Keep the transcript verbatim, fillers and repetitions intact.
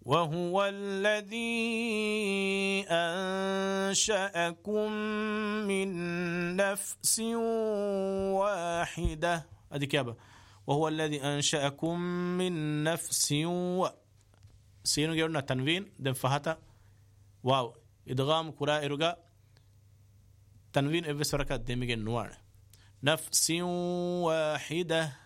وهو الذي أنشأكم من نفس واحدة. هذه كابة. وهو الذي أنشأكم من نفس و سينو جرنا تنوين دم فهتا واو إدغام كرا إرجع تنوين إبس فركات دمجن نوار نفس واحدة